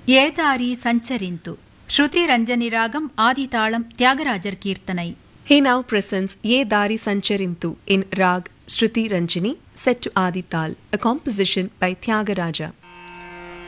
ஏதாரி சஞ்சரிந்து ஸ்ருதி ரஞ்சனி ராகம் ஆதிதாளம் தியாகராஜர் கீர்த்தனை. He now presents Ye Dari Sancharintu in Rag Shruti Ranjani set to Adi Tal, a composition by Tyagaraja.